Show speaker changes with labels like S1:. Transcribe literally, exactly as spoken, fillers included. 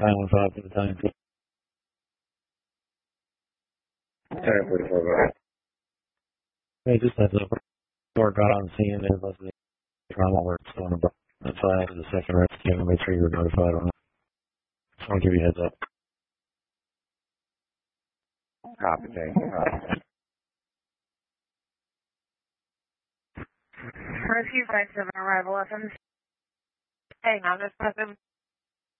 S1: nine one five for the time.
S2: ten forty-four.
S1: Hey, just heads up. Work got on scene. There's lots of trauma work going about. That's why I added the second rescue to make sure you were notified on it. Just want to give you a heads up.
S2: Copy, thank you.
S3: Rescue five seven arrival F M. Hang on, this person.